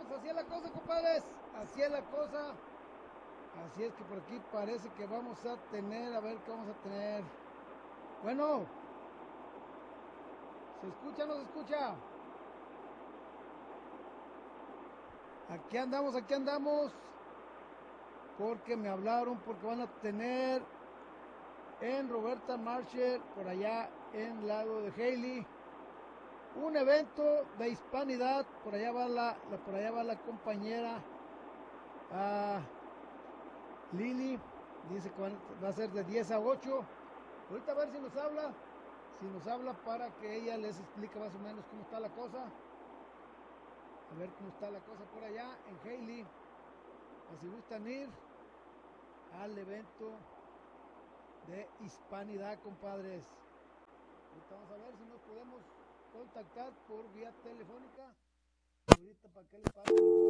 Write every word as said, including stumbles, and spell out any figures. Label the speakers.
Speaker 1: Pues así es la cosa, compadres. Así es la cosa. Así es que por aquí parece que vamos a tener, a ver qué vamos a tener. Bueno, ¿se escucha o no se escucha? Aquí andamos, aquí andamos. Porque me hablaron, porque van a tener en Roberta Marshall, por allá en Lago de Haley, un evento de hispanidad. Por allá va la, la por allá va la compañera uh, Lili. Dice que va a ser de diez a ocho. Ahorita a ver si nos habla. Si nos habla para que ella les explique más o menos cómo está la cosa. A ver cómo está la cosa por allá en Haley. O si gustan ir al evento de hispanidad, compadres. Ahorita vamos a ver si nos podemos contactar por vía telefónica. Ahorita para que les pase.